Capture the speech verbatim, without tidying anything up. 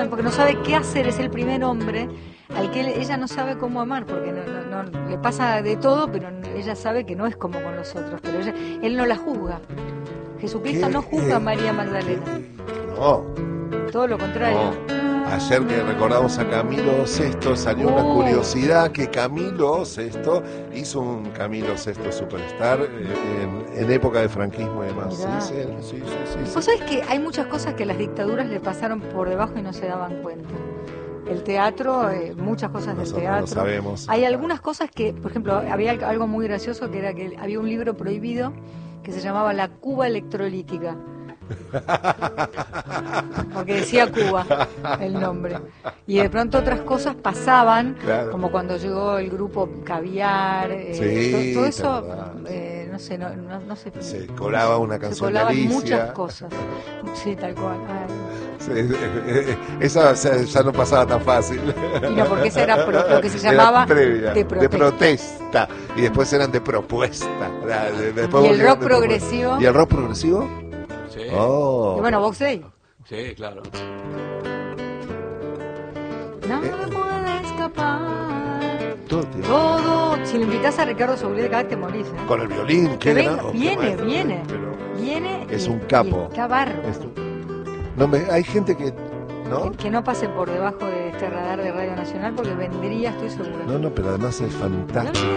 mal porque no sabe qué hacer, es el primer hombre al que él- ella no sabe cómo amar, porque no, no- no- le pasa de todo, pero ella sabe que no es como con los otros, pero ella- él no la juzga. Jesucristo ¿Qué? no juzga a Eh, María Magdalena, No, todo lo contrario. no. Ayer que recordamos a Camilo sexto, salió una Uh. curiosidad que Camilo sexto hizo un Camilo sexto Superstar eh, en, en época de franquismo y demás. Mirá. Sí, sí, sí, sí, sí, Vos sí. sabés que hay muchas cosas que las dictaduras le pasaron por debajo y no se daban cuenta. El teatro, eh, muchas cosas del Nosotros teatro. lo sabemos. Hay algunas cosas que, por ejemplo, había al- algo muy gracioso que era que había un libro prohibido que se llamaba La Cuba Electrolítica. Porque decía Cuba el nombre. Y de pronto otras cosas pasaban, Claro. como cuando llegó el grupo Caviar, eh, Sí, to- todo te eso, acordás. eh, no sé, no, no, no sé. Se colaba una Se canción de colaban Alicia. muchas cosas. Sí, tal cual. Ay. Sí, eh, eh, esa o sea, ya no pasaba tan fácil. Y no, porque esa era pro- lo que se Era llamaba previa, de protesta. protesta. Y después eran de propuesta. De- de- después Y el volvieron rock de progresivo. propuesta. ¿Y el rock progresivo? Sí, Oh. Y bueno, Box Day. sí, claro. No Eh. me puede escapar. Todo tiene- Todo. Si le invitas a Ricardo Sobré, cada vez te morís. ¿eh? Con el violín, Que qué venga, gran- oh, qué viene, maestro, viene. pero Viene. es y- un capo. y Qué bárbaro. es un- No, me- hay gente que. ¿No? Que, que no pase por debajo de este radar de Radio Nacional porque vendría, estoy segura. No, no, pero además es fantástico.